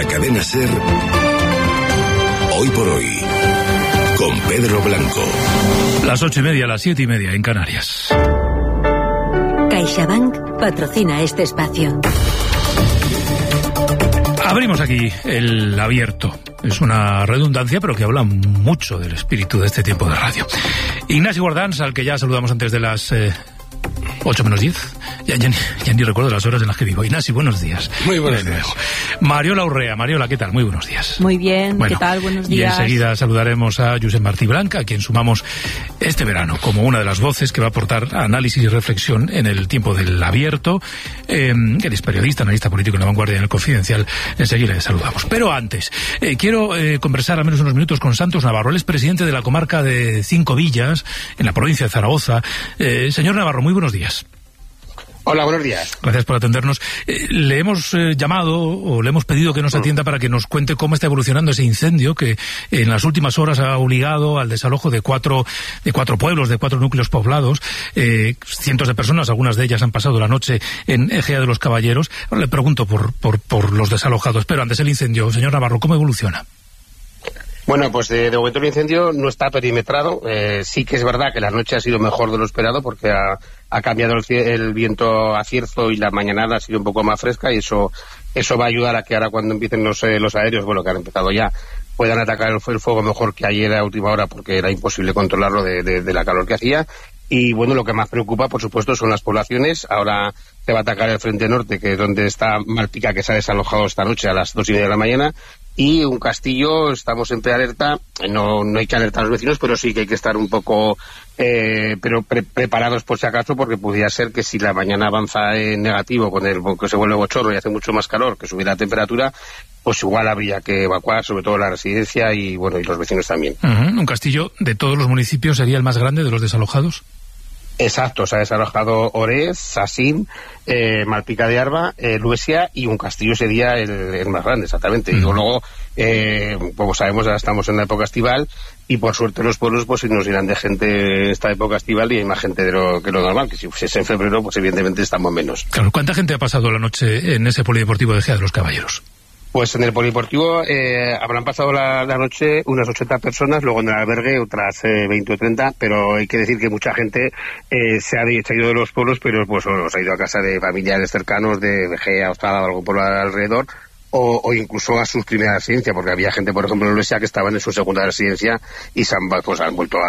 Cadena SER, Hoy por Hoy, con Pedro Blanco. Las 8:30, las 7:30 en Canarias. CaixaBank patrocina este espacio. Abrimos aquí el abierto. Es una redundancia, pero que habla mucho del espíritu de este tiempo de radio. Ignacio Guardans, al que ya saludamos antes de las 8 menos 10. Ya ni recuerdo las horas en las que vivo. Ignacio, buenos días. Muy buenos días. Mariola Urrea. Mariola, ¿qué tal? Muy buenos días. Muy bien, bueno, ¿qué tal? Buenos días. Y enseguida saludaremos a Josep Martí Blanca, a quien sumamos este verano como una de las voces que va a aportar análisis y reflexión en el tiempo del abierto. Él es periodista, analista político en La Vanguardia y en El Confidencial. Enseguida le saludamos. Pero antes, quiero conversar al menos unos minutos con Santos Navarro. Él es presidente de la comarca de Cinco Villas, en la provincia de Zaragoza. Señor Navarro, muy buenos días. Hola, buenos días. Gracias por atendernos. Le hemos llamado o le hemos pedido que nos atienda para que nos cuente cómo está evolucionando ese incendio que en las últimas horas ha obligado al desalojo de cuatro pueblos, de 4 núcleos poblados. Cientos de personas, algunas de ellas han pasado la noche en Ejea de los Caballeros. Ahora le pregunto por los desalojados, pero antes el incendio. Señor Navarro, ¿cómo evoluciona? Bueno, pues de momento el incendio no está perimetrado. Sí que es verdad que la noche ha sido mejor de lo esperado porque ha cambiado el viento a cierzo y la mañanada ha sido un poco más fresca, y eso va a ayudar a que ahora cuando empiecen los aéreos, bueno, que han empezado ya, puedan atacar el fuego mejor que ayer a última hora, porque era imposible controlarlo de la calor que hacía. Y bueno, lo que más preocupa, por supuesto, son las poblaciones. Ahora se va a atacar el frente norte, que es donde está Malpica, que se ha desalojado esta noche a las 2:30 de la mañana. Y un Castillo, estamos en prealerta. No hay que alertar a los vecinos, pero sí que hay que estar un poco preparados por si acaso, porque podría ser que si la mañana avanza en negativo, que se vuelve bochorno y hace mucho más calor, que subirá la temperatura, pues igual habría que evacuar, sobre todo la residencia y los vecinos también. Un Castillo de todos los municipios sería el más grande de los desalojados. Exacto, se ha desalojado Orez, Sasín, Malpica de Arba, Luesia, y un Castillo sería el más grande, exactamente. Y luego, como sabemos, ahora estamos en la época estival, y por suerte los pueblos pues nos irán de gente en esta época estival, y hay más gente que lo normal, que si fuese en febrero, pues evidentemente estamos menos. Claro, ¿cuánta gente ha pasado la noche en ese polideportivo de Ejea de los Caballeros? Pues en el polideportivo habrán pasado la noche unas 80 personas, luego en el albergue otras 20 o 30, pero hay que decir que mucha gente se ha ido de los pueblos, pero pues se ha ido a casa de familiares cercanos de Ejea, Hostada o algún pueblo alrededor, o incluso a sus primeras residencias, porque había gente, por ejemplo, en Luesia, que estaban en su segunda residencia y han vuelto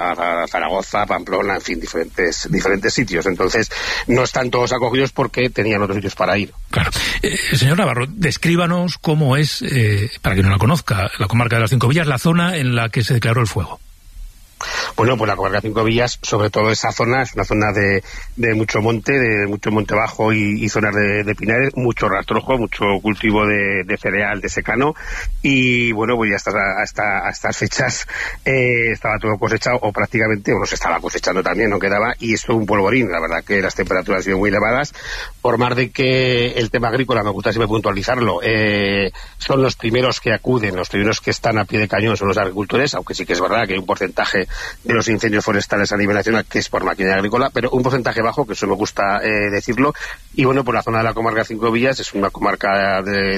a Zaragoza, Pamplona, en fin, diferentes sitios. Entonces, no están todos acogidos porque tenían otros sitios para ir. Claro. Señor Navarro, descríbanos cómo es, para quien no la conozca, la comarca de las Cinco Villas, la zona en la que se declaró el fuego. Bueno, pues la comarca de Cinco Villas, sobre todo esa zona, es una zona de mucho monte bajo y zonas de pinares, mucho rastrojo, mucho cultivo de cereal, de secano, y bueno, pues ya hasta estas fechas estaba todo cosechado, o prácticamente, se estaba cosechando también, no quedaba, y esto un polvorín. La verdad que las temperaturas han sido muy elevadas, por más de que el tema agrícola, me gusta siempre puntualizarlo, son los primeros que acuden, los primeros que están a pie de cañón son los agricultores, aunque sí que es verdad que hay un porcentaje de los incendios forestales a nivel nacional que es por maquinaria agrícola, pero un porcentaje bajo, que eso me gusta decirlo. Y bueno, pues la zona de la comarca de Cinco Villas es una comarca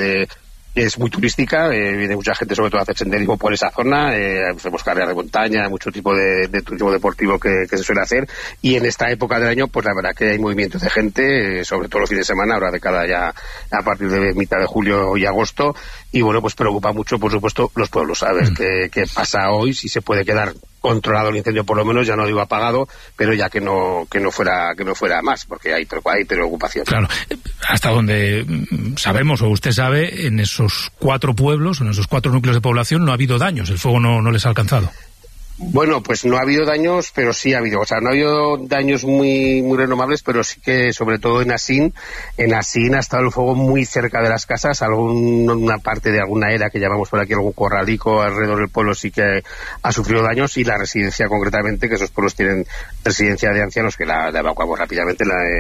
es muy turística, viene mucha gente sobre todo a hacer senderismo por esa zona, hacemos carreras de montaña, mucho tipo de turismo deportivo que se suele hacer, y en esta época del año pues la verdad que hay movimientos de gente, sobre todo los fines de semana, ahora de cada ya a partir de mitad de julio y agosto, y bueno, pues preocupa mucho, por supuesto, los pueblos, a ver qué pasa hoy, si se puede quedar controlado el incendio, por lo menos, ya no digo apagado, pero ya que no fuera más, porque hay preocupación. Claro, hasta donde sabemos o usted sabe, en esos 4 pueblos, en esos 4 núcleos de población no ha habido daños, el fuego no les ha alcanzado. Bueno, pues no ha habido daños, pero sí ha habido, no ha habido daños muy renovables, pero sí que sobre todo en Asín ha estado el fuego muy cerca de las casas, una parte de alguna era que llamamos por aquí, algún corralico alrededor del pueblo sí que ha sufrido daños, y la residencia concretamente, que esos pueblos tienen residencia de ancianos, que la evacuamos rápidamente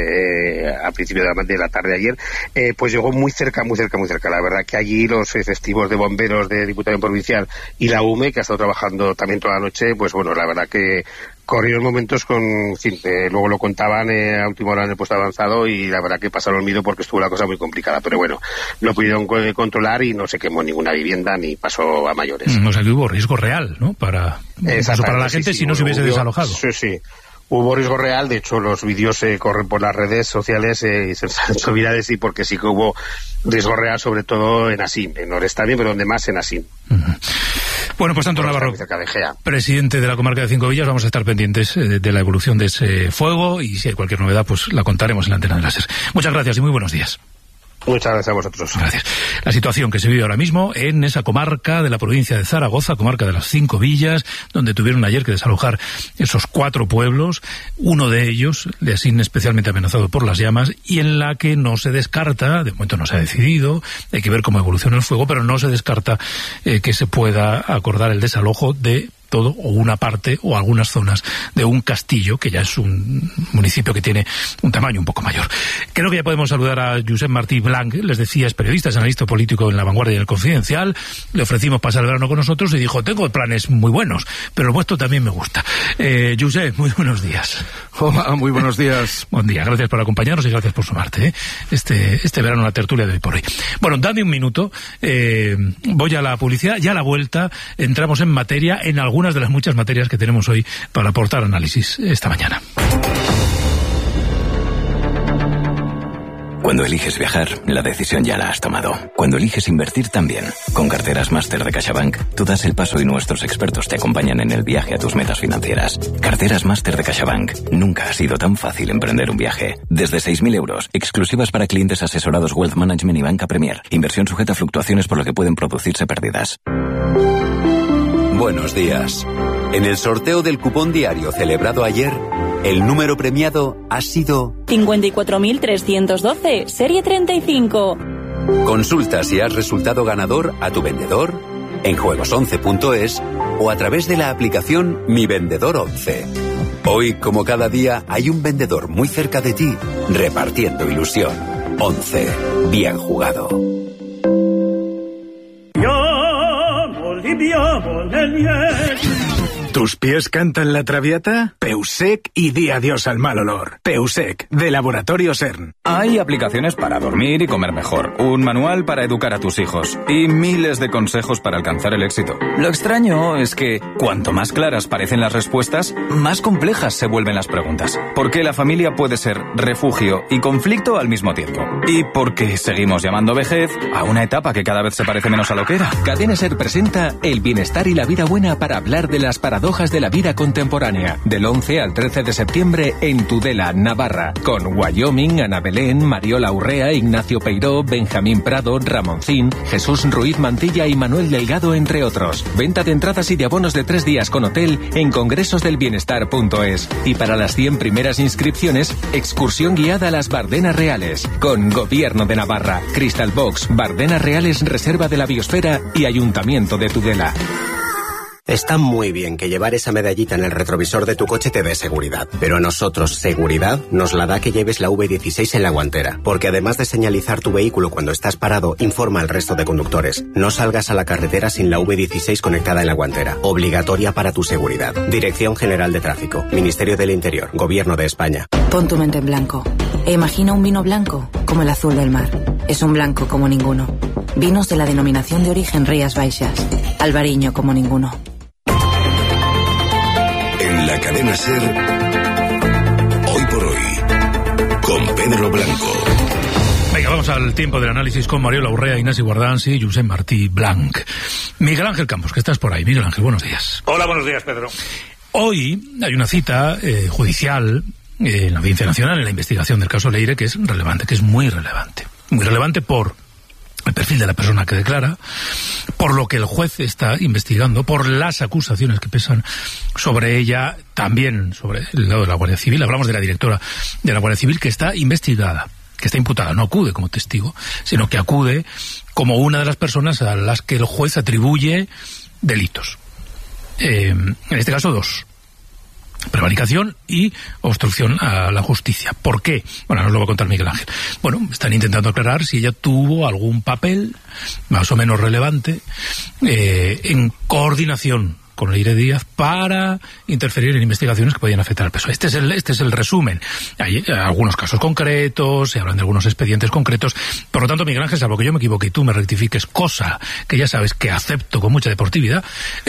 a principio de la tarde de ayer, pues llegó muy cerca. La verdad que allí los efectivos de bomberos de Diputación Provincial y la UME, que ha estado trabajando también toda la noche, ese, pues bueno, la verdad que corrieron momentos luego lo contaban a última hora en el puesto avanzado y la verdad que pasaron miedo porque estuvo la cosa muy complicada, pero bueno, lo pudieron controlar y no se quemó ninguna vivienda ni pasó a mayores. O sea que hubo riesgo real, ¿no? Para la gente si no se hubiese desalojado. Sí. Hubo riesgo real, de hecho los vídeos se corren por las redes sociales y se han hecho virales, y porque sí que hubo riesgo real, sobre todo en Asín, en Orés también, pero donde más en Asín. Bueno, pues Antón Navarro, presidente de la comarca de Cinco Villas, vamos a estar pendientes de la evolución de ese fuego, y si hay cualquier novedad, pues la contaremos en la antena de la SER. Muchas gracias y muy buenos días. Muchas gracias a vosotros. Gracias. La situación que se vive ahora mismo en esa comarca de la provincia de Zaragoza, comarca de las Cinco Villas, donde tuvieron ayer que desalojar esos 4 pueblos, uno de ellos, de Asín, especialmente amenazado por las llamas, y en la que no se descarta, de momento no se ha decidido, hay que ver cómo evoluciona el fuego, pero no se descarta que se pueda acordar el desalojo de todo o una parte o algunas zonas de un castillo, que ya es un municipio que tiene un tamaño un poco mayor. Creo que ya podemos saludar a Josep Martí Blanc, les decía, es periodista, es analista político en La Vanguardia y en El Confidencial. Le ofrecimos pasar el verano con nosotros y dijo, tengo planes muy buenos, pero el vuestro también me gusta. Josep, muy buenos días. Hola, muy buenos días. Buen día, gracias por acompañarnos y gracias por sumarte este verano a la tertulia de Hoy por Hoy. Bueno, dame un minuto, voy a la publicidad, ya a la vuelta entramos en materia, en algunas de las muchas materias que tenemos hoy para aportar análisis esta mañana. Cuando eliges viajar, la decisión ya la has tomado. Cuando eliges invertir también. Con Carteras Máster de CaixaBank, tú das el paso y nuestros expertos te acompañan en el viaje a tus metas financieras. Carteras Máster de CaixaBank. Nunca ha sido tan fácil emprender un viaje. Desde 6.000 euros, exclusivas para clientes asesorados Wealth Management y Banca Premier. Inversión sujeta a fluctuaciones por lo que pueden producirse pérdidas. Buenos días. En el sorteo del cupón diario celebrado ayer, el número premiado ha sido 54.312, serie 35. Consulta si has resultado ganador a tu vendedor, en juegos11.es o a través de la aplicación Mi Vendedor 11. Hoy, como cada día, hay un vendedor muy cerca de ti, repartiendo ilusión. 11. Bien jugado. ¿Tus pies cantan la traviata? Peusec y di adiós al mal olor. Peusec, de Laboratorio CERN. Hay aplicaciones para dormir y comer mejor, un manual para educar a tus hijos y miles de consejos para alcanzar el éxito. Lo extraño es que cuanto más claras parecen las respuestas, más complejas se vuelven las preguntas. ¿Por qué la familia puede ser refugio y conflicto al mismo tiempo? ¿Y por qué seguimos llamando vejez a una etapa que cada vez se parece menos a lo que era? Cadena SER presenta El bienestar y la vida buena para hablar de las paradojas de la vida contemporánea, del 11 al 13 de septiembre en Tudela, Navarra, con Wyoming, Ana Belén, Mariola Urrea, Ignacio Peiró, Benjamín Prado, Ramoncín, Jesús Ruiz Mantilla y Manuel Delgado, entre otros. Venta de entradas y de abonos de 3 días con hotel en congresosdelbienestar.es. Y para las 100 primeras inscripciones, excursión guiada a las Bardenas Reales, con Gobierno de Navarra, Crystal Box, Bardenas Reales, Reserva de la Biosfera y Ayuntamiento de Tudela. Está muy bien que llevar esa medallita en el retrovisor de tu coche te dé seguridad, pero a nosotros seguridad nos la da que lleves la V16 en la guantera, porque además de señalizar tu vehículo cuando estás parado, informa al resto de conductores. No salgas a la carretera sin la V16 conectada en la guantera, obligatoria para tu seguridad. Dirección General de Tráfico, Ministerio del Interior, Gobierno de España. Pon tu mente en blanco e imagina un vino blanco como el azul del mar. Es un blanco como ninguno. Vinos de la denominación de origen Rías Baixas. Albariño como ninguno. En la cadena SER, Hoy por Hoy, con Pedro Blanco. Venga, vamos al tiempo del análisis con Mariola Urrea, Ignasi Guardans y Josep Martí Blanc. Miguel Ángel Campos, que estás por ahí. Miguel Ángel, buenos días. Hola, buenos días, Pedro. Hoy hay una cita judicial en la Audiencia Nacional en la investigación del caso Leire, que es relevante, que es muy relevante. Muy relevante por el perfil de la persona que declara, por lo que el juez está investigando, por las acusaciones que pesan sobre ella, también sobre el lado de la Guardia Civil. Hablamos de la directora de la Guardia Civil, que está investigada, que está imputada, no acude como testigo, sino que acude como una de las personas a las que el juez atribuye delitos. En este caso 2. Prevaricación y obstrucción a la justicia. ¿Por qué? Bueno, nos lo va a contar Miguel Ángel. Bueno, están intentando aclarar si ella tuvo algún papel más o menos relevante en coordinación con Leire Díaz para interferir en investigaciones que podían afectar al PSOE. Este es el resumen. Hay algunos casos concretos, se hablan de algunos expedientes concretos. Por lo tanto, Miguel Ángel, salvo que yo me equivoque y tú me rectifiques, cosa que ya sabes que acepto con mucha deportividad,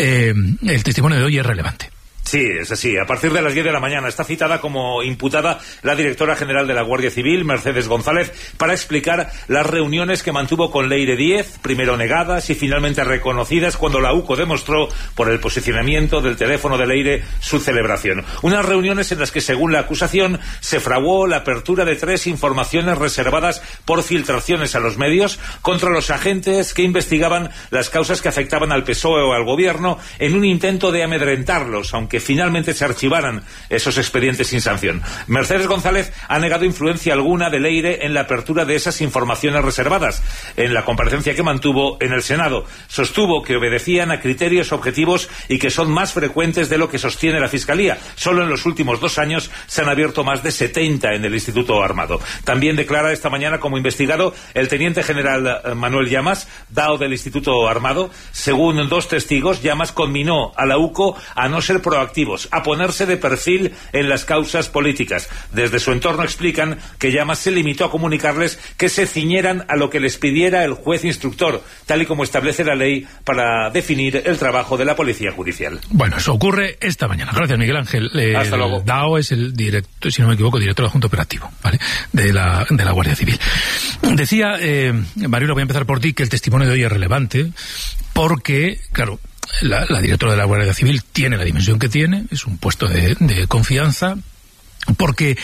el testimonio de hoy es relevante. Sí, es así. A partir de las 10 de la mañana está citada como imputada la directora general de la Guardia Civil, Mercedes González, para explicar las reuniones que mantuvo con Leire Díez, primero negadas y finalmente reconocidas cuando la UCO demostró, por el posicionamiento del teléfono de Leire, su celebración. Unas reuniones en las que, según la acusación, se fraguó la apertura de 3 informaciones reservadas por filtraciones a los medios contra los agentes que investigaban las causas que afectaban al PSOE o al gobierno en un intento de amedrentarlos, aunque finalmente se archivaran esos expedientes sin sanción. Mercedes González ha negado influencia alguna de Leire en la apertura de esas informaciones reservadas. En la comparecencia que mantuvo en el Senado, sostuvo que obedecían a criterios objetivos y que son más frecuentes de lo que sostiene la Fiscalía. Solo en los últimos 2 años se han abierto más de 70 en el Instituto Armado. También declara esta mañana como investigado el teniente general Manuel Llamas, DAO del Instituto Armado. Según 2 testigos, Llamas conminó a la UCO a no ser proactivos, a ponerse de perfil en las causas políticas. Desde su entorno explican que Llamas se limitó a comunicarles que se ciñeran a lo que les pidiera el juez instructor, tal y como establece la ley para definir el trabajo de la Policía Judicial. Bueno, eso ocurre esta mañana. Gracias, Miguel Ángel. Hasta luego. DAO es el director, si no me equivoco, director adjunto operativo, ¿vale?, de la Guardia Civil. Decía, Marilo, voy a empezar por ti, que el testimonio de hoy es relevante porque, claro, la directora de la Guardia Civil tiene la dimensión que tiene, es un puesto de confianza, porque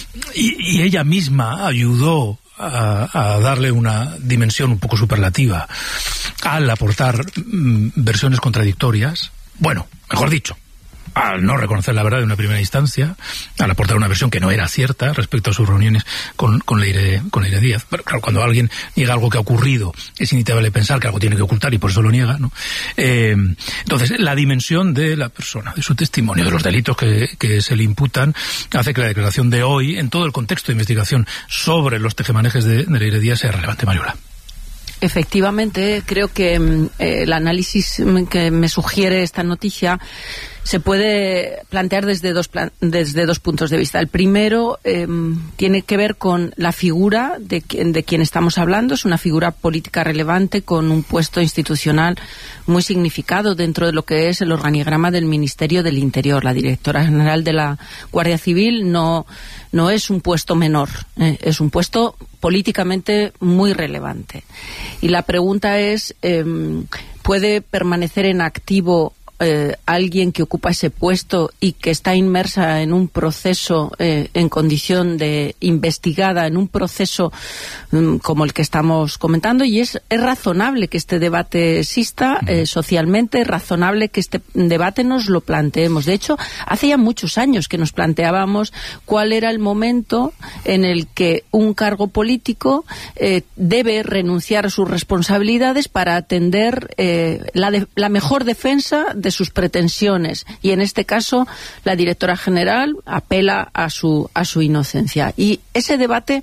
y ella misma ayudó a darle una dimensión un poco superlativa al aportar versiones contradictorias. Bueno, mejor dicho, al no reconocer la verdad en una primera instancia, al aportar una versión que no era cierta respecto a sus reuniones con Leire Díaz. Pero claro, cuando alguien niega algo que ha ocurrido, es inevitable pensar que algo tiene que ocultar y por eso lo niega, ¿no? Entonces, la dimensión de la persona, de su testimonio, de los delitos que se le imputan, hace que la declaración de hoy, en todo el contexto de investigación sobre los tejemanejes de Leire Díaz, sea relevante. Mariola. Efectivamente, creo que el análisis que me sugiere esta noticia se puede plantear desde dos puntos de vista. El primero tiene que ver con la figura de quien estamos hablando. Es una figura política relevante con un puesto institucional muy significado dentro de lo que es el organigrama del Ministerio del Interior. La directora general de la Guardia Civil no es un puesto menor, es un puesto políticamente muy relevante. Y la pregunta es, ¿puede permanecer en activo alguien que ocupa ese puesto y que está inmersa en un proceso en condición de investigada, en un proceso como el que estamos comentando? Y es razonable que este debate exista socialmente, es razonable que este debate nos lo planteemos. De hecho, hace ya muchos años que nos planteábamos cuál era el momento en el que un cargo político debe renunciar a sus responsabilidades para atender la mejor defensa de sus pretensiones, y en este caso la directora general apela a su inocencia, y ese debate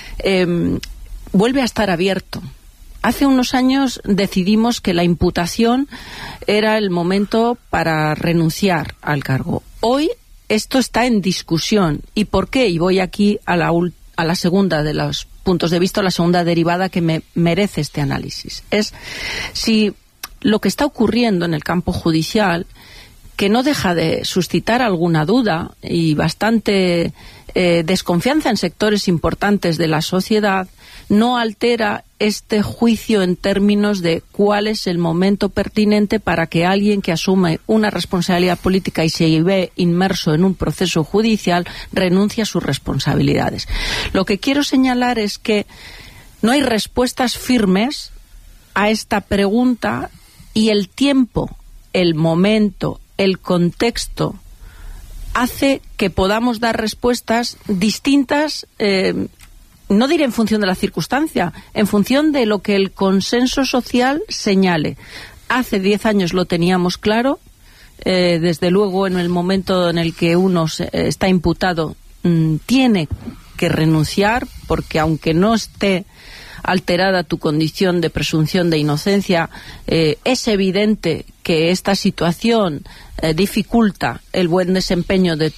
vuelve a estar abierto. Hace unos años decidimos que la imputación era el momento para renunciar al cargo. Hoy esto está en discusión. ¿Y por qué? Y voy aquí a la segunda de los puntos de vista, la segunda derivada que me merece este análisis. Es si lo que está ocurriendo en el campo judicial, que no deja de suscitar alguna duda y bastante desconfianza en sectores importantes de la sociedad, no altera este juicio en términos de cuál es el momento pertinente para que alguien que asume una responsabilidad política y se ve inmerso en un proceso judicial renuncie a sus responsabilidades. Lo que quiero señalar es que no hay respuestas firmes a esta pregunta, y el tiempo, el momento, el contexto hace que podamos dar respuestas distintas, no diré en función de la circunstancia, en función de lo que el consenso social señale. Hace 10 años lo teníamos claro, desde luego en el momento en el que uno está imputado tiene que renunciar, porque aunque no esté alterada tu condición de presunción de inocencia, es evidente que esta situación dificulta el buen desempeño de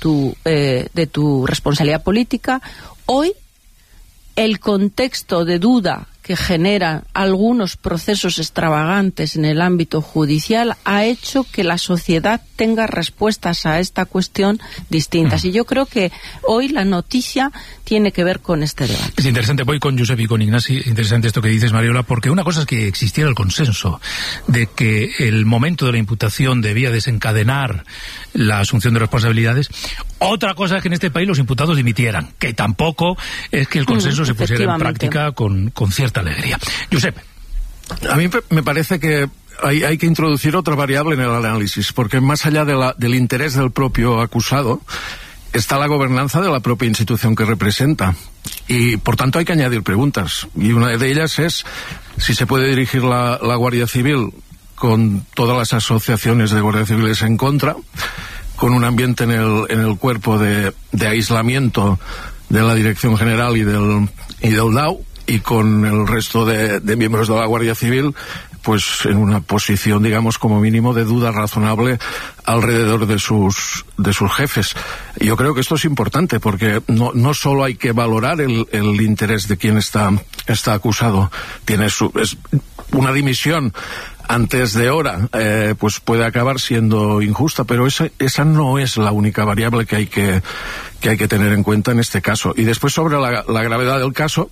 tu responsabilidad política. Hoy, el contexto de duda que generan algunos procesos extravagantes en el ámbito judicial ha hecho que la sociedad tenga respuestas a esta cuestión distintas. Y yo creo que hoy la noticia tiene que ver con este debate. Es interesante, voy con Josep y con Ignasi, interesante esto que dices, Mariola, porque una cosa es que existiera el consenso de que el momento de la imputación debía desencadenar la asunción de responsabilidades. Otra cosa es que en este país los imputados dimitieran, que tampoco es que el consenso se pusiera en práctica con cierta alegría. Josep. A mí me parece que hay que introducir otra variable en el análisis, porque más allá del interés del propio acusado está la gobernanza de la propia institución que representa, y por tanto hay que añadir preguntas, y una de ellas es si se puede dirigir la Guardia Civil con todas las asociaciones de guardias civiles en contra, con un ambiente en el cuerpo de aislamiento de la Dirección General y del DAO, y con el resto de miembros de la Guardia Civil pues en una posición, digamos, como mínimo de duda razonable alrededor de sus jefes. Yo creo que esto es importante, porque no solo hay que valorar el interés de quien está acusado. Es una dimisión antes de hora, pues puede acabar siendo injusta, pero esa no es la única variable que hay que tener en cuenta en este caso. Y después, sobre la gravedad del caso,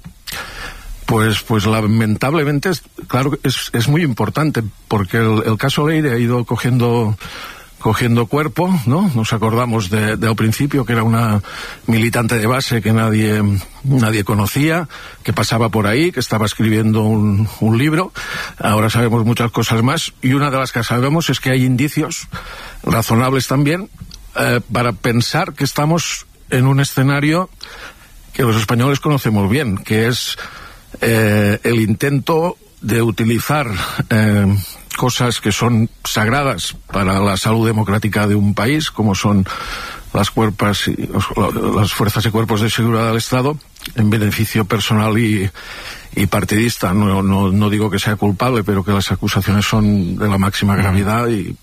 pues lamentablemente claro, es muy importante, porque el caso Leire ha ido cogiendo cuerpo, ¿no? Nos acordamos de al principio que era una militante de base que nadie conocía, que pasaba por ahí, que estaba escribiendo un libro. Ahora sabemos muchas cosas más, y una de las que sabemos es que hay indicios razonables también para pensar que estamos en un escenario que los españoles conocemos bien, que es el intento de utilizar cosas que son sagradas para la salud democrática de un país, como son las fuerzas y cuerpos de seguridad del Estado, en beneficio personal y partidista. No digo que sea culpable, pero que las acusaciones son de la máxima gravedad y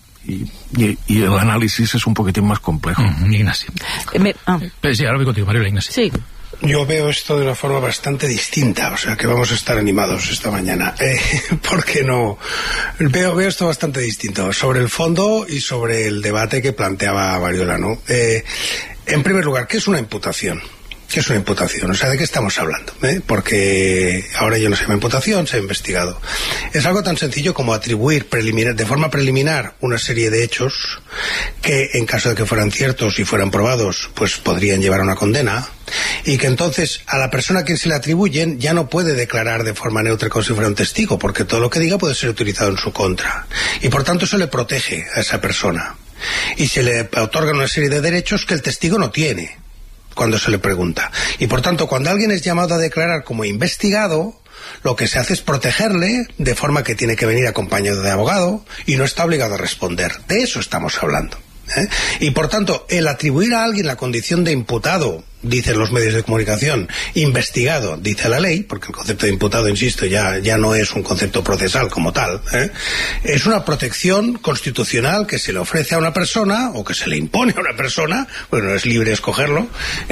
el análisis es un poquitín más complejo. Ignacio. Sí, ahora voy contigo, Mariola. Ignacio. Sí. Yo veo esto de una forma bastante distinta, o sea que vamos a estar animados esta mañana. Porque no veo esto bastante distinto sobre el fondo y sobre el debate que planteaba Mariola, ¿no? En primer lugar, ¿qué es una imputación? ¿Qué es una imputación? O sea, ¿de qué estamos hablando? Porque ahora ya no se llama imputación, se ha investigado. Es algo tan sencillo como atribuir de forma preliminar una serie de hechos que, en caso de que fueran ciertos y fueran probados, pues podrían llevar a una condena, y que entonces a la persona a quien se le atribuyen ya no puede declarar de forma neutra como si fuera un testigo, porque todo lo que diga puede ser utilizado en su contra. Y por tanto se le protege a esa persona. Y se le otorgan una serie de derechos que el testigo no tiene cuando se le pregunta. Y por tanto, cuando alguien es llamado a declarar como investigado, lo que se hace es protegerle, de forma que tiene que venir acompañado de abogado y no está obligado a responder. De eso estamos hablando. Y por tanto, el atribuir a alguien la condición de imputado, dicen los medios de comunicación, investigado, dice la ley, porque el concepto de imputado, insisto, ya no es un concepto procesal como tal, es una protección constitucional que se le ofrece a una persona, o que se le impone a una persona, bueno, es libre escogerlo,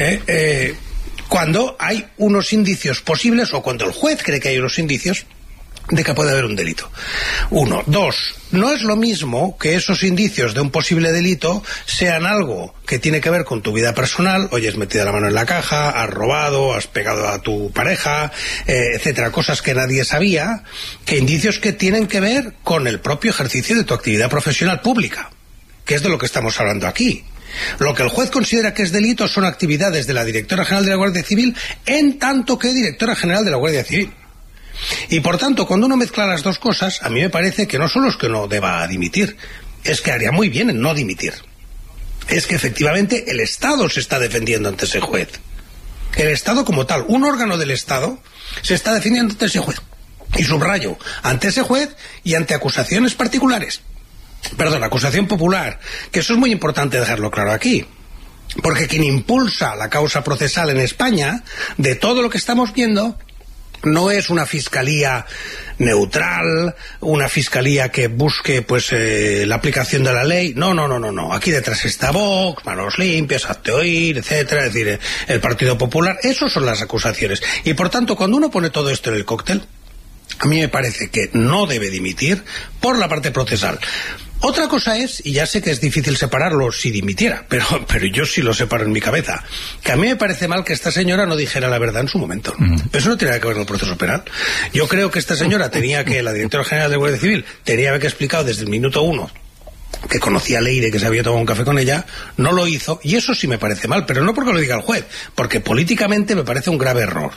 cuando hay unos indicios posibles, o cuando el juez cree que hay unos indicios de que puede haber un delito. 1. 2. No es lo mismo que esos indicios de un posible delito sean algo que tiene que ver con tu vida personal. Oye, has metido la mano en la caja, has robado, has pegado a tu pareja, etcétera, cosas que nadie sabía, que indicios que tienen que ver con el propio ejercicio de tu actividad profesional pública, que es de lo que estamos hablando aquí. Lo que el juez considera que es delito son actividades de la Directora General de la Guardia Civil, en tanto que Directora General de la Guardia Civil. Y por tanto, cuando uno mezcla las dos cosas, a mí me parece que no solo es que no deba dimitir, es que haría muy bien en no dimitir. Es que efectivamente el Estado se está defendiendo ante ese juez. El Estado como tal, un órgano del Estado, se está defendiendo ante ese juez. Y subrayo, ante ese juez y ante acusaciones particulares. Perdón, acusación popular, que eso es muy importante dejarlo claro aquí. Porque quien impulsa la causa procesal en España, de todo lo que estamos viendo, No es una fiscalía neutral, una fiscalía que busque pues la aplicación de la ley. No. Aquí detrás está Vox, manos limpias, hazte oír, etcétera, es decir, el Partido Popular. Esas son las acusaciones. Y por tanto, cuando uno pone todo esto en el cóctel, a mí me parece que no debe dimitir por la parte procesal. Otra cosa es, y ya sé que es difícil separarlo si dimitiera, pero yo sí lo separo en mi cabeza, que a mí me parece mal que esta señora no dijera la verdad en su momento. Pero eso no tiene nada que ver con el proceso penal. Yo creo que esta señora la directora general de Guardia Civil, tenía que haber explicado desde el minuto 1 que conocía a Leire, que se había tomado un café con ella, no lo hizo, y eso sí me parece mal, pero no porque lo diga el juez, porque políticamente me parece un grave error.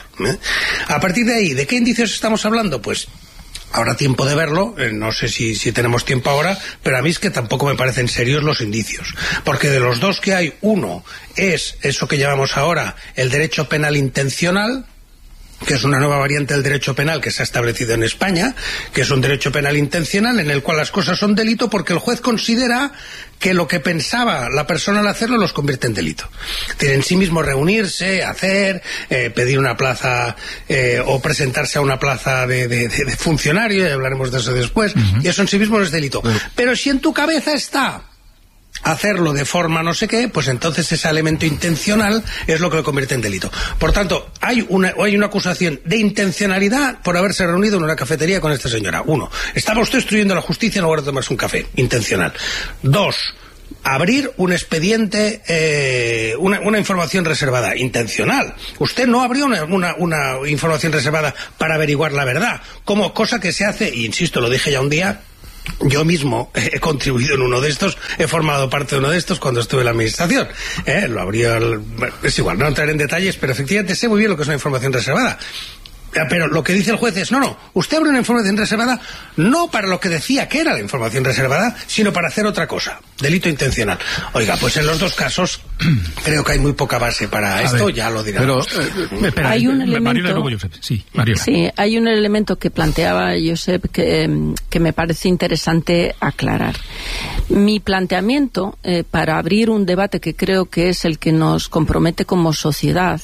A partir de ahí, ¿de qué indicios estamos hablando? Pues habrá tiempo de verlo, no sé si tenemos tiempo ahora, pero a mí es que tampoco me parecen serios los indicios, porque de los dos que hay, uno es eso que llamamos ahora el derecho penal intencional, que es una nueva variante del derecho penal que se ha establecido en España, que es un derecho penal intencional en el cual las cosas son delito porque el juez considera que lo que pensaba la persona al hacerlo los convierte en delito. Tiene en sí mismo reunirse, hacer, pedir una plaza o presentarse a una plaza de funcionario, y hablaremos de eso después, y eso en sí mismo no es delito. Pero si en tu cabeza está hacerlo de forma no sé qué, pues entonces ese elemento intencional es lo que lo convierte en delito. Por tanto, hay una acusación de intencionalidad por haberse reunido en una cafetería con esta señora. 1. Estaba usted obstruyendo la justicia en lugar de tomarse un café. Intencional. 2. Abrir un expediente, una información reservada. Intencional. Usted no abrió una información reservada para averiguar la verdad. Como cosa que se hace, e insisto, lo dije ya un día, yo mismo he contribuido en uno de estos, he formado parte de uno de estos cuando estuve en la administración. Lo habría... Es igual, no entraré en detalles, pero efectivamente sé muy bien lo que es una información reservada. Pero lo que dice el juez es, no, usted abre una información reservada no para lo que decía que era la información reservada, sino para hacer otra cosa, delito intencional. Oiga, pues en los dos casos creo que hay muy poca base para esto, ya lo dirá. Pero hay un elemento, Mariela. Sí, hay un elemento que planteaba Josep que me parece interesante aclarar. Mi planteamiento para abrir un debate que creo que es el que nos compromete como sociedad,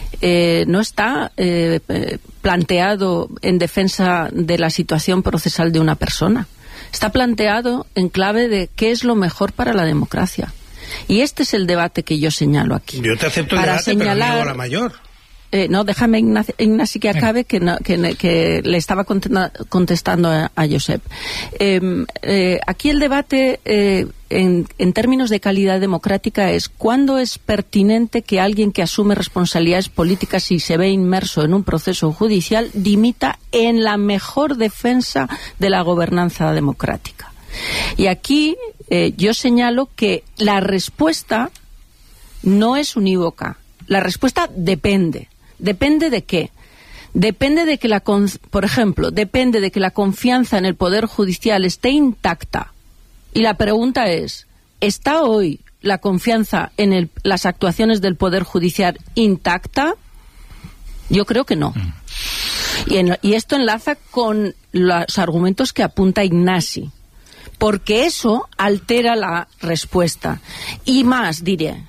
no está planteado en defensa de la situación procesal de una persona. Está planteado en clave de qué es lo mejor para la democracia. Y este es el debate que yo señalo aquí. Yo te acepto el debate, pero no a la mayor. No, déjame, Ignasi, que acabe, que le estaba contestando a Josep. Aquí el debate, en términos de calidad democrática, es cuándo es pertinente que alguien que asume responsabilidades políticas y se ve inmerso en un proceso judicial dimita en la mejor defensa de la gobernanza democrática. Y aquí yo señalo que la respuesta no es unívoca. La respuesta depende. ¿Depende de qué? Depende de que por ejemplo, depende de que la confianza en el Poder Judicial esté intacta. Y la pregunta es, ¿está hoy la confianza en las actuaciones del Poder Judicial intacta? Yo creo que no. Y esto enlaza con los argumentos que apunta Ignasi, porque eso altera la respuesta. Y más, diré,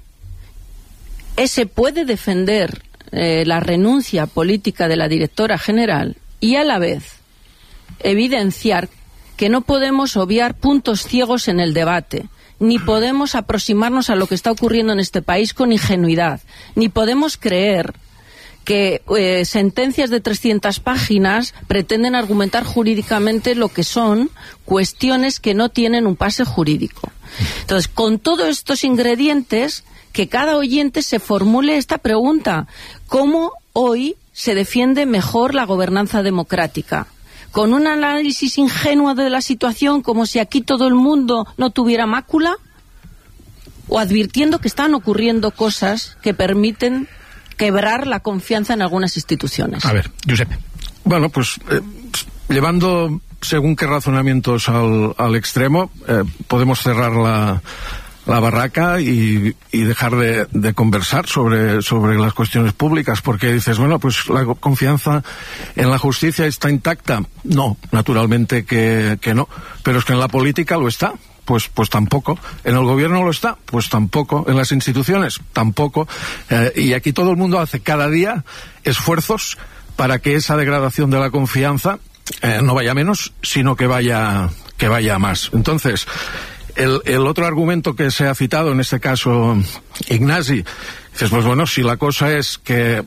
se puede defender la renuncia política de la directora general y a la vez evidenciar que no podemos obviar puntos ciegos en el debate, ni podemos aproximarnos a lo que está ocurriendo en este país con ingenuidad, ni podemos creer que sentencias de 300 páginas pretenden argumentar jurídicamente lo que son cuestiones que no tienen un pase jurídico. Entonces, con todos estos ingredientes, que cada oyente se formule esta pregunta: ¿cómo hoy se defiende mejor la gobernanza democrática? ¿Con un análisis ingenuo de la situación, como si aquí todo el mundo no tuviera mácula? ¿O advirtiendo que están ocurriendo cosas que permiten quebrar la confianza en algunas instituciones? A ver, Josep. Bueno, pues llevando según qué razonamientos al extremo, podemos cerrar la barraca y dejar de conversar sobre las cuestiones públicas, porque dices, bueno, pues la confianza en la justicia está intacta. No, naturalmente que no, pero es que en la política lo está. Pues tampoco. En el gobierno lo está, pues tampoco. En las instituciones, tampoco. Y aquí todo el mundo hace cada día esfuerzos para que esa degradación de la confianza no vaya menos, sino que vaya más. Entonces, el otro argumento que se ha citado, en este caso Ignasi, dices, pues bueno, si la cosa es que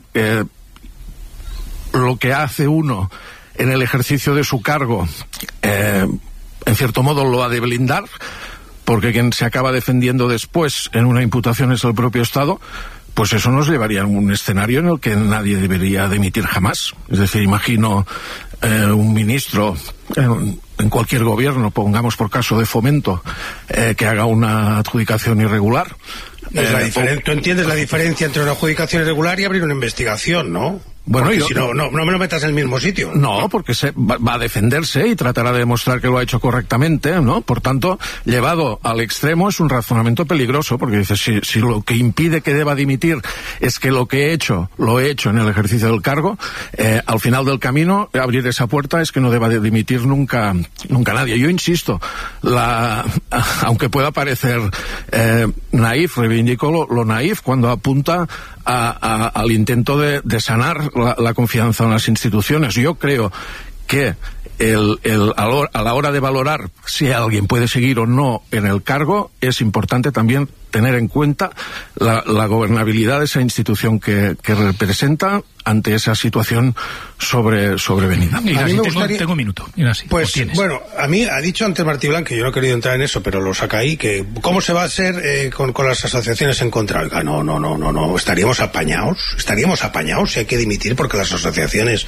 lo que hace uno en el ejercicio de su cargo, en cierto modo lo ha de blindar, porque quien se acaba defendiendo después en una imputación es el propio Estado, pues eso nos llevaría a un escenario en el que nadie debería dimitir jamás. Es decir, imagino un ministro en cualquier gobierno, pongamos por caso de Fomento, que haga una adjudicación irregular. Tú entiendes la diferencia entre una adjudicación irregular y abrir una investigación, ¿no? Bueno, si no me lo metas en el mismo sitio. No, porque va a defenderse y tratará de demostrar que lo ha hecho correctamente, ¿no? Por tanto, llevado al extremo es un razonamiento peligroso, porque dices, si lo que impide que deba dimitir es que lo que he hecho, lo he hecho en el ejercicio del cargo, al final del camino, abrir esa puerta es que no deba de dimitir nunca nadie. Yo insisto, aunque pueda parecer naif, reivindico lo naif cuando apunta al intento de sanar la confianza en las instituciones. Yo creo que a la hora de valorar si alguien puede seguir o no en el cargo, es importante también tener en cuenta la gobernabilidad de esa institución que representa ante esa situación sobrevenida. Tengo un minuto. Pues bueno, a mí ha dicho antes Martí Blanc, que yo no he querido entrar en eso, pero lo saca ahí, que cómo se va a hacer con las asociaciones en contra. Oiga, no, estaríamos apañados si hay que dimitir, porque las asociaciones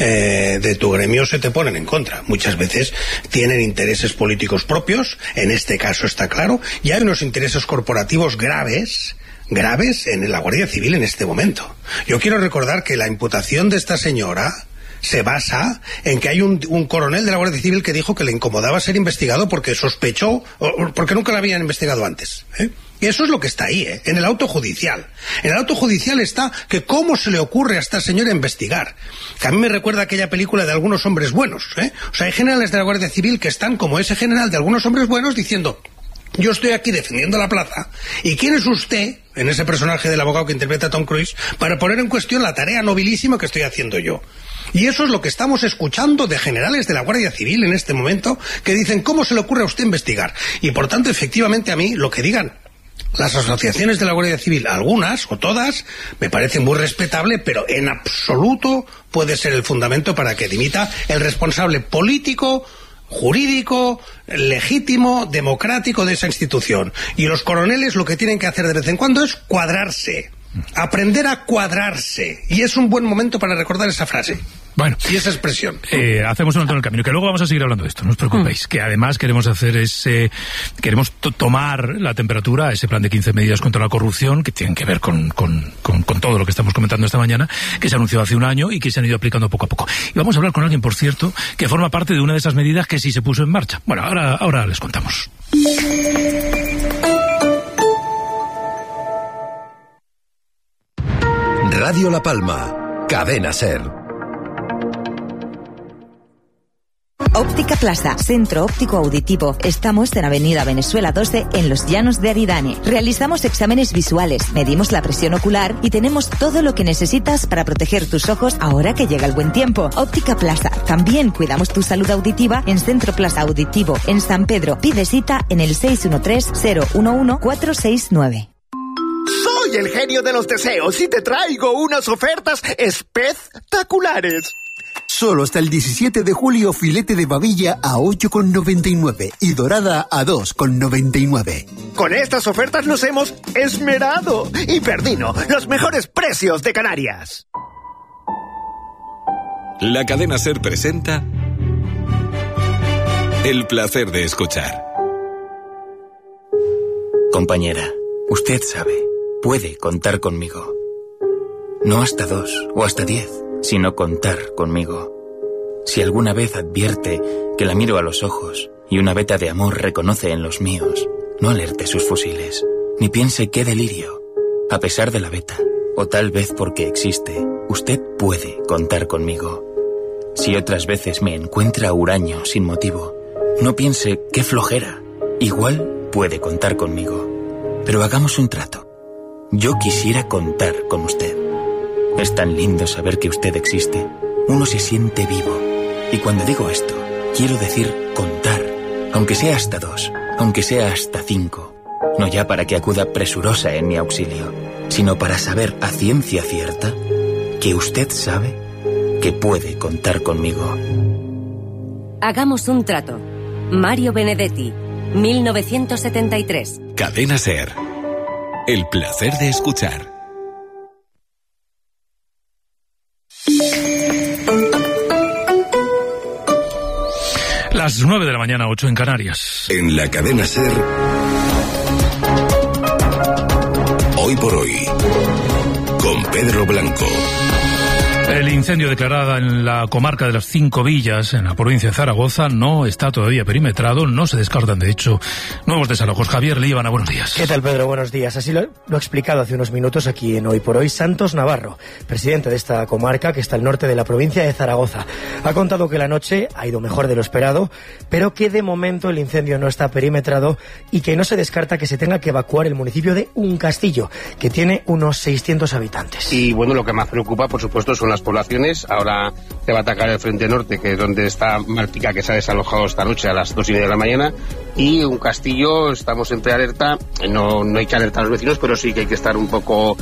de tu gremio se te ponen en contra. Muchas veces tienen intereses políticos propios, en este caso está claro, y hay unos intereses corporativos graves en la Guardia Civil en este momento. Yo quiero recordar que la imputación de esta señora se basa en que hay un coronel de la Guardia Civil que dijo que le incomodaba ser investigado porque sospechó, porque nunca la habían investigado antes, Y eso es lo que está ahí, en el auto judicial. En el auto judicial está que cómo se le ocurre a esta señora investigar. Que a mí me recuerda aquella película de Algunos hombres buenos, O sea, hay generales de la Guardia Civil que están como ese general de Algunos hombres buenos diciendo: yo estoy aquí defendiendo la plaza, ¿y quién es usted, en ese personaje del abogado que interpreta a Tom Cruise, para poner en cuestión la tarea nobilísima que estoy haciendo yo? Y eso es lo que estamos escuchando de generales de la Guardia Civil en este momento, que dicen, ¿cómo se le ocurre a usted investigar? Y por tanto, efectivamente, a mí, lo que digan las asociaciones de la Guardia Civil, algunas o todas, me parece muy respetable, pero en absoluto puede ser el fundamento para que dimita el responsable político, jurídico, legítimo, democrático de esa institución. Y los coroneles lo que tienen que hacer de vez en cuando es cuadrarse, aprender a cuadrarse. Y es un buen momento para recordar esa frase. Bueno, y esa expresión. Hacemos un alto en el camino, que luego vamos a seguir hablando de esto, no os preocupéis, que además queremos hacer queremos tomar la temperatura a ese plan de 15 medidas contra la corrupción, que tienen que ver con todo lo que estamos comentando esta mañana, que se anunció hace un año y que se han ido aplicando poco a poco. Y vamos a hablar con alguien, por cierto, que forma parte de una de esas medidas que sí se puso en marcha. Bueno, ahora les contamos. Radio La Palma, Cadena SER. Óptica Plaza, centro óptico auditivo. Estamos en Avenida Venezuela 12, en Los Llanos de Aridane. Realizamos exámenes visuales, medimos la presión ocular y tenemos todo lo que necesitas para proteger tus ojos ahora que llega el buen tiempo. Óptica Plaza. También cuidamos tu salud auditiva en Centro Plaza Auditivo, en San Pedro. Pide cita en el 613-011-469. Soy el genio de los deseos y te traigo unas ofertas espectaculares. Solo hasta el 17 de julio, filete de babilla a 8,99 y dorada a 2,99. Con estas ofertas nos hemos esmerado. Y Perdino, los mejores precios de Canarias. La cadena SER presenta El placer de escuchar. Compañera, usted sabe, puede contar conmigo. No hasta 2 o hasta 10. Sino contar conmigo. Si alguna vez advierte que la miro a los ojos y una veta de amor reconoce en los míos, no alerte sus fusiles, ni piense qué delirio. A pesar de la veta, o tal vez porque existe, usted puede contar conmigo. Si otras veces me encuentra huraño sin motivo, no piense qué flojera. Igual puede contar conmigo. Pero hagamos un trato. Yo quisiera contar con usted. Es tan lindo saber que usted existe uno se siente vivo. Y cuando digo esto, quiero decir contar, aunque sea hasta 2, aunque sea hasta 5. No ya para que acuda presurosa en mi auxilio, sino para saber a ciencia cierta que usted sabe que puede contar conmigo. Hagamos un trato. Mario Benedetti, 1973. Cadena SER. El placer de escuchar. Las 9 de la mañana, 8 en Canarias. En la cadena SER, Hoy por Hoy, con Pedro Blanco. El incendio declarado en la comarca de las Cinco Villas, en la provincia de Zaragoza, no está todavía perimetrado, no se descartan, de hecho, nuevos desalojos. Javier Líbana, buenos días. ¿Qué tal, Pedro? Buenos días. Así lo ha explicado hace unos minutos aquí en Hoy por Hoy Santos Navarro, presidente de esta comarca que está al norte de la provincia de Zaragoza. Ha contado que la noche ha ido mejor de lo esperado, pero que de momento el incendio no está perimetrado y que no se descarta que se tenga que evacuar el municipio de Uncastillo, que tiene unos 600 habitantes. Y bueno, lo que más preocupa, por supuesto, son las poblaciones. Ahora se va a atacar el frente norte, que es donde está Malpica, que se ha desalojado esta noche a las 2:30 de la mañana, y Uncastillo estamos en prealerta. No hay que alertar a los vecinos, pero sí que hay que estar un poco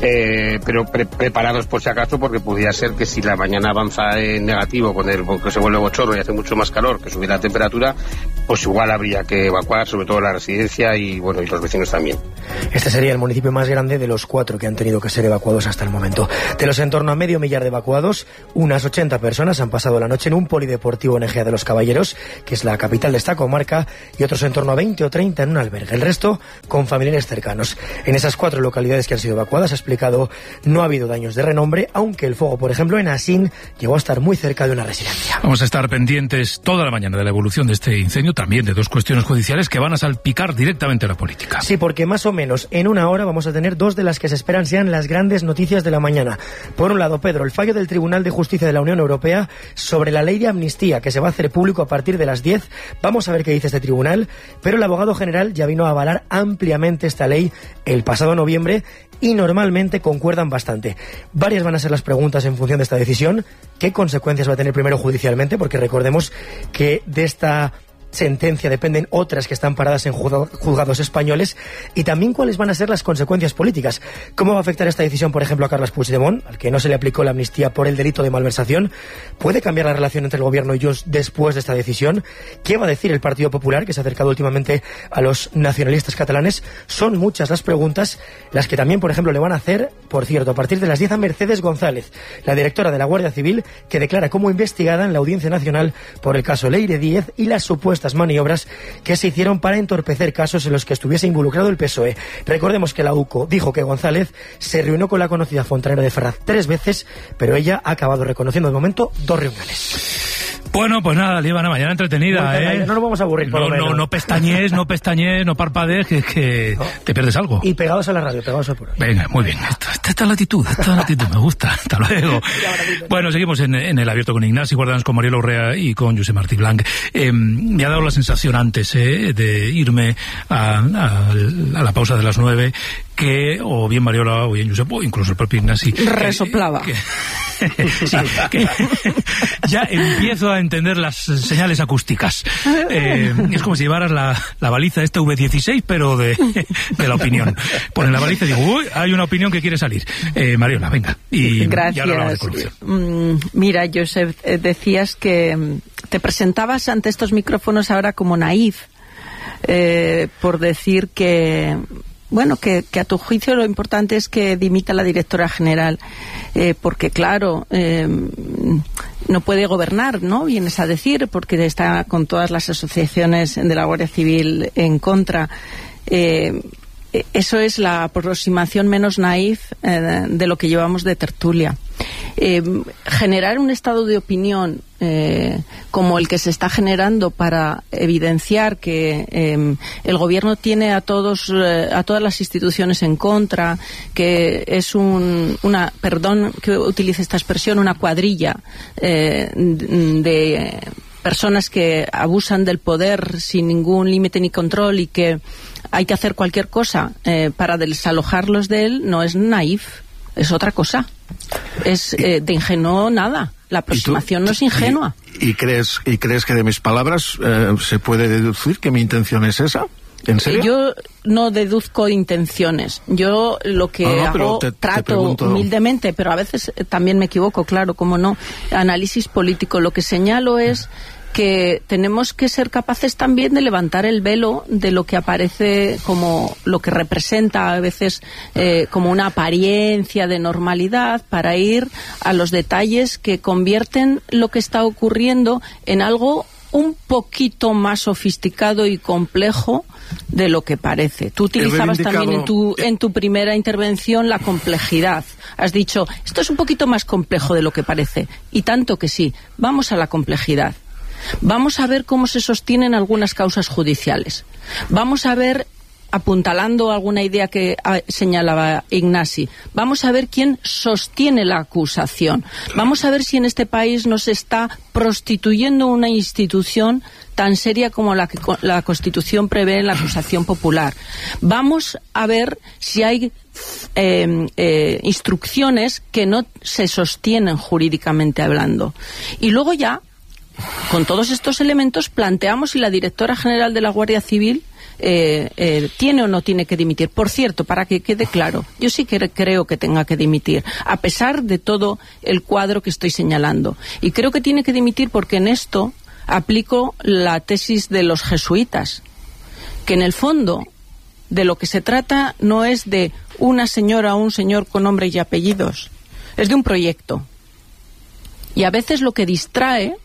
preparados por si acaso, porque podría ser que si la mañana avanza en negativo, porque se vuelve bochorno y hace mucho más calor, que subir la temperatura, pues igual habría que evacuar, sobre todo la residencia y los vecinos también. Este sería el municipio más grande de los 4 que han tenido que ser evacuados hasta el momento. De los en torno a medio millar de evacuados, unas 80 personas han pasado la noche en un polideportivo en Ejea de los Caballeros, que es la capital de esta comarca, y otros en torno a 20 o 30 en un albergue. El resto con familiares cercanos. En esas 4 localidades que han sido evacuadas, ha explicado, no ha habido daños de renombre, aunque el fuego, por ejemplo, en Asín llegó a estar muy cerca de una residencia. Vamos a estar pendientes toda la mañana de la evolución de este incendio, también de 2 cuestiones judiciales que van a salpicar directamente a la política. Sí, porque más o menos en una hora vamos a tener 2 de las que se esperan sean las grandes noticias de la mañana. Por un lado, Pedro, el fallo del Tribunal de Justicia de la Unión Europea sobre la ley de amnistía, que se va a hacer público a partir de las 10. Vamos a ver qué dice este tribunal, pero el abogado general ya vino a avalar ampliamente esta ley el pasado noviembre y normalmente concuerdan bastante. Varias van a ser las preguntas en función de esta decisión. ¿Qué consecuencias va a tener primero judicialmente? Porque recordemos que de esta sentencia dependen otras que están paradas en juzgados españoles, y también cuáles van a ser las consecuencias políticas. ¿Cómo va a afectar esta decisión, por ejemplo, a Carles Puigdemont, al que no se le aplicó la amnistía por el delito de malversación? ¿Puede cambiar la relación entre el gobierno y Junts después de esta decisión? ¿Qué va a decir el Partido Popular, que se ha acercado últimamente a los nacionalistas catalanes? Son muchas las preguntas, las que también, por ejemplo, le van a hacer, por cierto, a partir de las 10 a Mercedes González, la directora de la Guardia Civil, que declara como investigada en la Audiencia Nacional por el caso Leire Díez y las supuestas maniobras que se hicieron para entorpecer casos en los que estuviese involucrado el PSOE. Recordemos que la UCO dijo que González se reunió con la conocida Fontanera de Ferraz 3 veces, pero ella ha acabado reconociendo de momento 2 reuniones. Bueno, pues nada, Líbana, mañana entretenida, ¿eh? No nos vamos a aburrir, por lo menos. No pestañees, no parpadees, que te pierdes algo. Y pegados a la radio, pegados a por ahí. Venga, muy bien. Esta es la actitud, me gusta. Hasta luego. Bueno, seguimos en el abierto con Ignasi Guardans, con Mariela Urrea y con Josep Martí Blanc. Me ha dado la sensación antes de irme a la pausa de las 9 que o bien Mariola o bien Josep, o incluso el propio Ignasi resoplaba. Sí, que ya empiezo a entender las señales acústicas. Es como si llevaras la baliza esta V16, pero de la opinión. Ponen la baliza y digo, uy, hay una opinión que quiere salir. Mariola, venga. Y gracias. Ya hablamos de corrupción. Mira, Josep, decías que te presentabas ante estos micrófonos ahora como naif, por decir que... Bueno, que a tu juicio lo importante es que dimita la directora general, porque claro, no puede gobernar, ¿no? Vienes a decir, porque está con todas las asociaciones de la Guardia Civil en contra. Eso es la aproximación menos naif de lo que llevamos de tertulia. Generar un estado de opinión como el que se está generando para evidenciar que el gobierno tiene a todas las instituciones en contra, que es perdón que utilice esta expresión, una cuadrilla de personas que abusan del poder sin ningún límite ni control y que hay que hacer cualquier cosa para desalojarlos de él, no es naif, es otra cosa. Es de ingenuo nada. La aproximación no es ingenua. ¿Y crees que de mis palabras se puede deducir que mi intención es esa? ¿En serio? Yo no deduzco intenciones. Yo lo que hago, trato humildemente, pero a veces también me equivoco, claro, como no. Análisis político. Lo que señalo es que tenemos que ser capaces también de levantar el velo de lo que aparece como lo que representa a veces como una apariencia de normalidad, para ir a los detalles que convierten lo que está ocurriendo en algo un poquito más sofisticado y complejo de lo que parece. Tú utilizabas también en tu primera intervención la complejidad. Has dicho, esto es un poquito más complejo de lo que parece. Y tanto que sí. Vamos a la complejidad. Vamos a ver cómo se sostienen algunas causas judiciales. Vamos a ver, apuntalando alguna idea que señalaba Ignasi, vamos a ver quién sostiene la acusación. Vamos a ver si en este país no se está prostituyendo una institución tan seria como la que la Constitución prevé en la acusación popular. Vamos a ver si hay instrucciones que no se sostienen jurídicamente hablando. Y luego ya, con todos estos elementos, planteamos si la directora general de la Guardia Civil tiene o no tiene que dimitir. Por cierto, para que quede claro, yo sí que creo que tenga que dimitir, a pesar de todo el cuadro que estoy señalando. Y creo que tiene que dimitir porque en esto aplico la tesis de los jesuitas, que en el fondo de lo que se trata no es de una señora o un señor con nombre y apellidos, es de un proyecto. Y a veces lo que distrae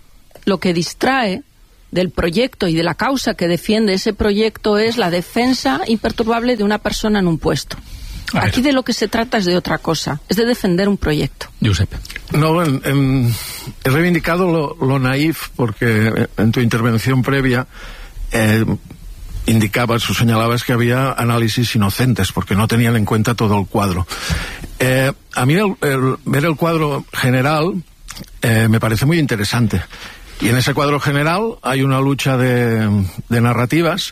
del proyecto y de la causa que defiende ese proyecto es la defensa imperturbable de una persona en un puesto. Aquí de lo que se trata es de otra cosa, es de defender un proyecto. Josep. No, he reivindicado lo naif porque en tu intervención previa indicabas o señalabas que había análisis inocentes porque no tenían en cuenta todo el cuadro. A mí ver el cuadro general me parece muy interesante. Y en ese cuadro general hay una lucha de narrativas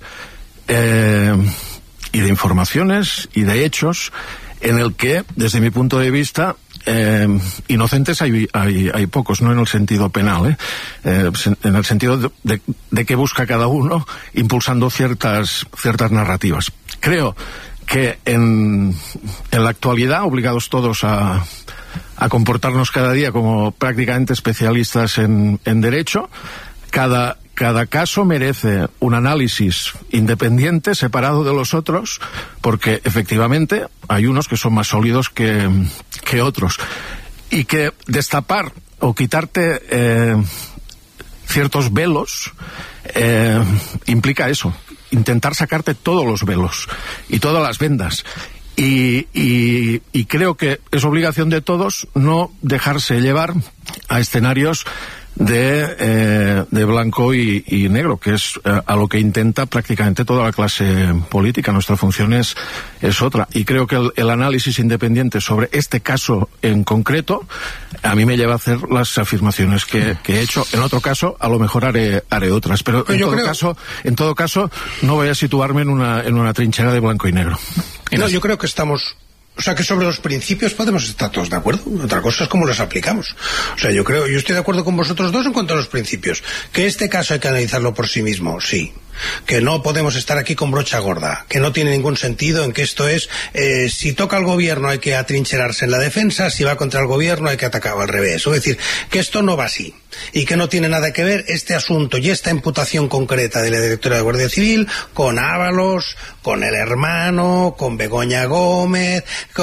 y de informaciones y de hechos en el que, desde mi punto de vista, inocentes hay pocos, no en el sentido penal, en el sentido de que busca cada uno impulsando ciertas narrativas. Creo que en la actualidad, obligados todos a comportarnos cada día como prácticamente especialistas en derecho, cada caso merece un análisis independiente, separado de los otros, porque efectivamente hay unos que son más sólidos que otros, y que destapar o quitarte ciertos velos implica eso, intentar sacarte todos los velos y todas las vendas. Y creo que es obligación de todos no dejarse llevar a escenarios de blanco y negro, que es a lo que intenta prácticamente toda la clase política. Nuestra función es otra. Y creo que el análisis independiente sobre este caso en concreto a mí me lleva a hacer las afirmaciones que he hecho. En otro caso, a lo mejor haré otras. Pero en todo caso, no voy a situarme en una trinchera de blanco y negro. No, yo creo que estamos... O sea, que sobre los principios podemos estar todos de acuerdo. Otra cosa es cómo los aplicamos. O sea, yo estoy de acuerdo con vosotros dos en cuanto a los principios. Que este caso hay que analizarlo por sí mismo, sí. Que no podemos estar aquí con brocha gorda, que no tiene ningún sentido en que esto es, si toca al gobierno hay que atrincherarse en la defensa, si va contra el gobierno hay que atacar al revés. Es decir, que esto no va así. Y que no tiene nada que ver este asunto y esta imputación concreta de la directora de Guardia Civil con Ábalos, con el hermano, con Begoña Gómez,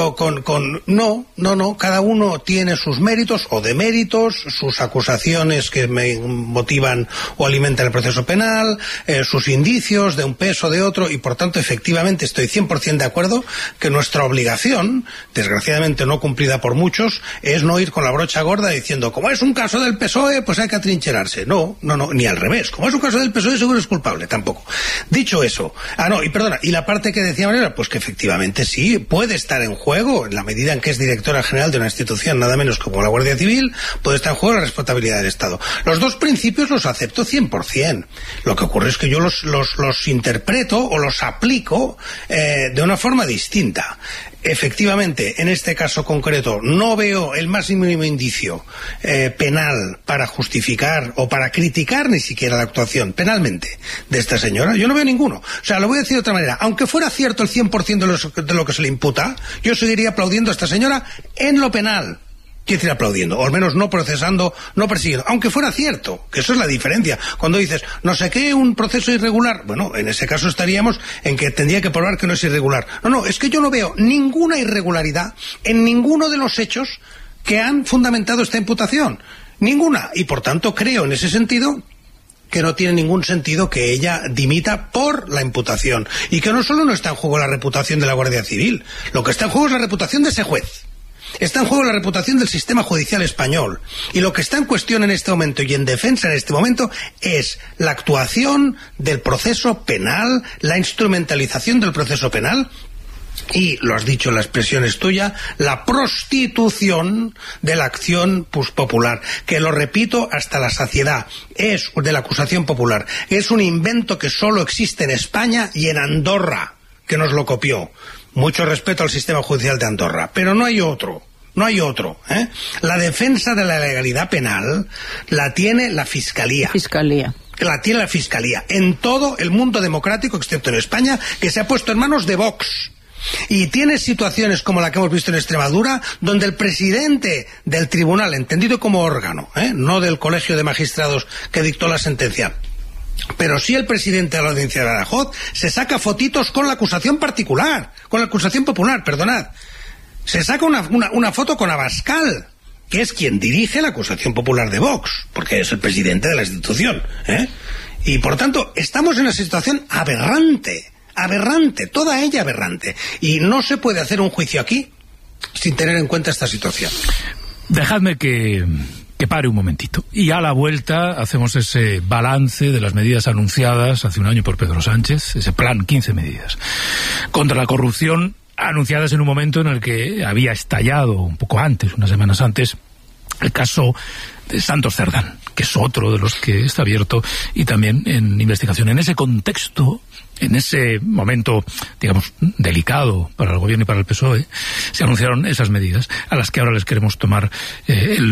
No, cada uno tiene sus méritos o deméritos, sus acusaciones que me motivan o alimentan el proceso penal, sus indicios de un peso, de otro, y por tanto efectivamente estoy 100% de acuerdo que nuestra obligación, desgraciadamente no cumplida por muchos, es no ir con la brocha gorda diciendo, como es un caso del PSOE, pues hay que atrincherarse. No, ni al revés. Como es un caso del PSOE, seguro es culpable, tampoco. Dicho eso, y la parte que decía Manuela, pues que efectivamente sí, puede estar en juego, en la medida en que es directora general de una institución nada menos como la Guardia Civil, puede estar en juego la responsabilidad del Estado. Los dos principios los acepto 100%. Lo que ocurre es que yo los interpreto o los aplico de una forma distinta. efectivamente, en este caso concreto, no veo el más mínimo indicio penal para justificar o para criticar ni siquiera la actuación penalmente de esta señora, yo no veo ninguno. O sea, lo voy a decir de otra manera. Aunque fuera cierto el 100% de lo que se le imputa, yo seguiría aplaudiendo a esta señora en lo penal. Quiero decir, aplaudiendo, o al menos no procesando, no persiguiendo, aunque fuera cierto, que eso es la diferencia. Cuando dices, no sé qué, un proceso irregular, bueno, en ese caso estaríamos en que tendría que probar que no es irregular. No, es que yo no veo ninguna irregularidad en ninguno de los hechos que han fundamentado esta imputación. Ninguna. Y por tanto creo en ese sentido que no tiene ningún sentido que ella dimita por la imputación. Y que no solo no está en juego la reputación de la Guardia Civil, lo que está en juego es la reputación de ese juez. Está en juego la reputación del sistema judicial español. Y lo que está en cuestión en este momento y en defensa en este momento es la actuación del proceso penal, la instrumentalización del proceso penal y, lo has dicho, la expresión es tuya, la prostitución de la acción popular, que lo repito hasta la saciedad, es de la acusación popular. Es un invento que solo existe en España y en Andorra, que nos lo copió. Mucho respeto al sistema judicial de Andorra, pero no hay otro. No hay otro, ¿eh? La defensa de la legalidad penal la tiene la Fiscalía. La tiene la Fiscalía en todo el mundo democrático, excepto en España, que se ha puesto en manos de Vox. Y tiene situaciones como la que hemos visto en Extremadura, donde el presidente del tribunal, entendido como órgano, no del colegio de magistrados que dictó la sentencia, pero sí el presidente de la Audiencia de Badajoz, se saca fotitos con la acusación particular, con la acusación popular, perdonad. Se saca una foto con Abascal, que es quien dirige la acusación popular de Vox, porque es el presidente de la institución, Y por tanto, estamos en una situación aberrante, toda ella aberrante. Y no se puede hacer un juicio aquí sin tener en cuenta esta situación. Dejadme que pare un momentito. Y a la vuelta hacemos ese balance de las medidas anunciadas hace un año por Pedro Sánchez, ese plan 15 medidas contra la corrupción, anunciadas en un momento en el que había estallado un poco antes, unas semanas antes, el caso de Santos Cerdán, que es otro de los que está abierto y también en investigación. En ese contexto, en ese momento, digamos, delicado para el gobierno y para el PSOE, se anunciaron esas medidas a las que ahora les queremos tomar el